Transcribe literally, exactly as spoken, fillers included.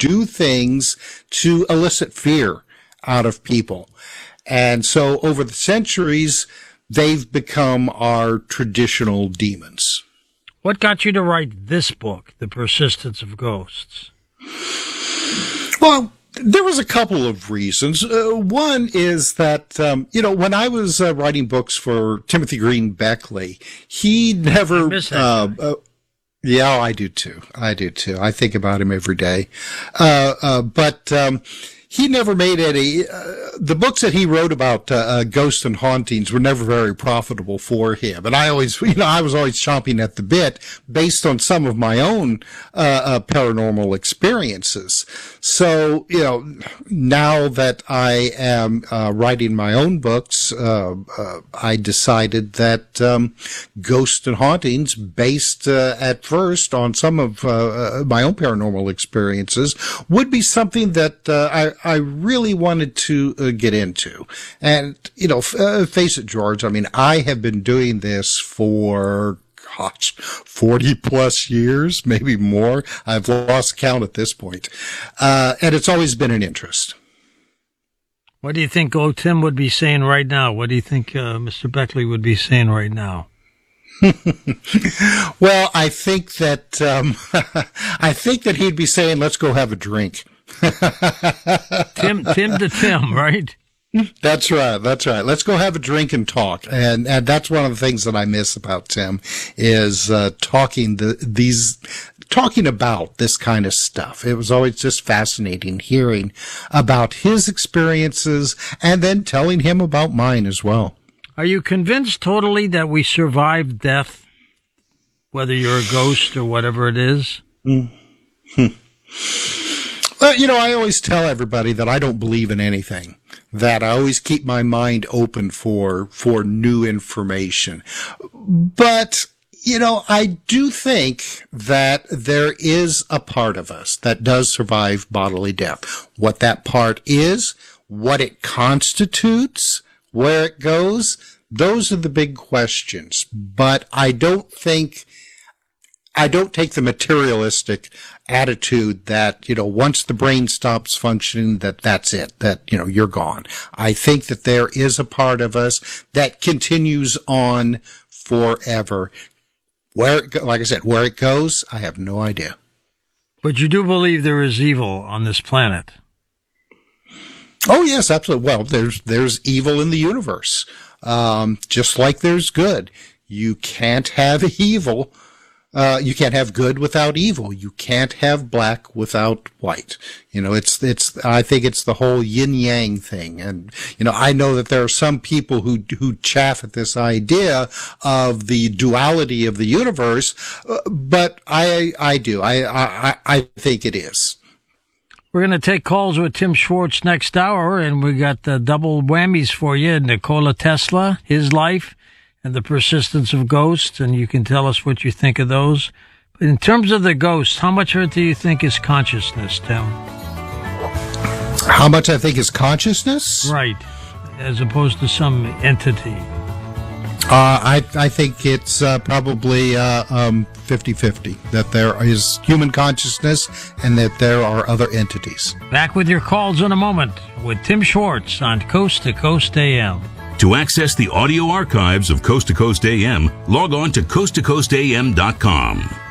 do things to elicit fear out of people. And so over the centuries, they've become our traditional demons. What got you to write this book, The Persistence of Ghosts? Well, there was a couple of reasons. Uh, one is that, um, you know, when I was uh, writing books for Timothy Green Beckley, he never... I miss that uh, guy. uh, yeah, I do too. I do too. I think about him every day. Uh, uh, but... Um, He never made any, uh, the books that he wrote about, uh, uh, ghosts and hauntings were never very profitable for him. And I always, you know, I was always chomping at the bit based on some of my own, uh, uh paranormal experiences. So, you know, now that I am, uh, writing my own books, uh, uh I decided that, um, ghosts and hauntings based, uh, at first on some of, uh, my own paranormal experiences would be something that, uh, I, I really wanted to uh, get into. And, you know, f- uh, face it, George, I mean, I have been doing this for, gosh, forty plus years, maybe more. I've lost count at this point. Uh, and it's always been an interest. What do you think old Tim would be saying right now? What do you think uh, Mister Beckley would be saying right now? Well, I think that, um, I think that he'd be saying, let's go have a drink. Tim, Tim to Tim, right? That's right. That's right. Let's go have a drink and talk. And, and that's one of the things that I miss about Tim is, uh, talking the, these, talking about this kind of stuff. It was always just fascinating hearing about his experiences and then telling him about mine as well. Are you convinced totally that we survived death, whether you're a ghost or whatever it is? Mm-hmm. Well, you know, I always tell everybody that I don't believe in anything, that I always keep my mind open for, for new information. But, you know, I do think that there is a part of us that does survive bodily death. What that part is, what it constitutes, where it goes, those are the big questions. But I don't think, I don't take the materialistic attitude that, you know, once the brain stops functioning, that that's it, that, you know, you're gone. I think that there is a part of us that continues on forever. Where it go, like I said, where it goes, I have no idea. But you do believe there is evil on this planet? Oh, yes, absolutely. Well, there's, there's evil in the universe. Um, just like there's good. You can't have evil. Uh, you can't have good without evil. You can't have black without white. You know, it's, it's, I think it's the whole yin yang thing. And, you know, I know that there are some people who, who chaff at this idea of the duality of the universe, uh, but I, I do. I, I, I think it is. We're going to take calls with Tim Schwartz next hour, and we got the double whammies for you. Nikola Tesla, his life, and the persistence of ghosts, and you can tell us what you think of those. But in terms of the ghosts, how much of it do you think is consciousness, Tim? How much I think is consciousness? Right, as opposed to some entity. Uh, I, I think it's uh, probably uh, um, fifty-fifty, that there is human consciousness and that there are other entities. Back with your calls in a moment with Tim Schwartz on Coast to Coast A M. To access the audio archives of Coast to Coast A M, log on to coast to coast a m dot com.